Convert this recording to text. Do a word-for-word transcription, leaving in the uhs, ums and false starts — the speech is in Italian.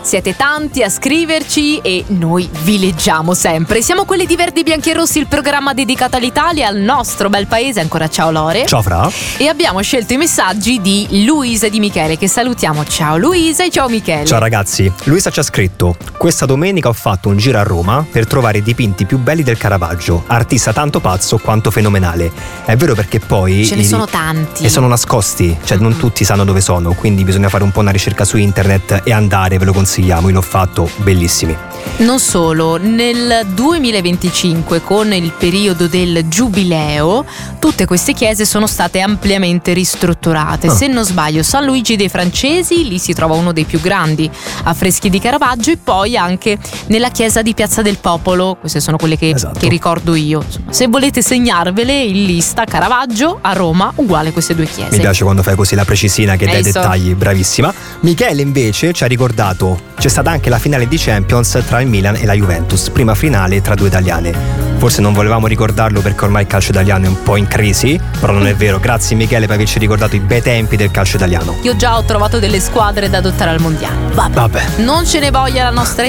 Siete tanti a scriverci e noi vi leggiamo sempre. Siamo quelli di Verdi Bianchi e Rossi, il programma dedicato all'Italia, al nostro bel paese. Ancora ciao Lore. Ciao Fra. E abbiamo scelto i messaggi di Luisa e di Michele, che salutiamo. Ciao Luisa e ciao Michele. Ciao ragazzi. Luisa ci ha scritto: questa domenica ho fatto un giro a Roma per trovare i dipinti più belli del Caravaggio, artista tanto pazzo quanto fenomenale. È vero, perché poi ce ne i, sono tanti e sono nascosti, cioè mm-hmm. non tutti sanno dove sono, quindi bisogna fare un po' una ricerca su internet e andare, ve lo consigliamo, io l'ho fatto, bellissimi. Non solo, nel duemilaventicinque, con il periodo del Giubileo, tutte queste chiese sono state ampiamente ristrutturate. Oh. Se non sbaglio, San Luigi dei Francesi, lì si trova uno dei più grandi affreschi di Caravaggio, e poi anche nella chiesa di Piazza del Popolo. Queste sono quelle che, esatto. che ricordo io. Insomma, se volete segnarvele in lista, Caravaggio a Roma uguale queste due chiese. Mi piace quando fai così la precisina, che dai Hai dettagli, bravissima. Michele invece ci ha ricordato: c'è stata anche la finale di Champions tra il Milan e la Juventus, prima finale tra due italiane. Forse non volevamo ricordarlo perché ormai il calcio italiano è un po' in crisi, però non è vero. Grazie Michele per averci ricordato i bei tempi del calcio italiano. Io già ho trovato delle squadre da adottare al mondiale. Vabbè. Vabbè. Non ce ne voglia la nostra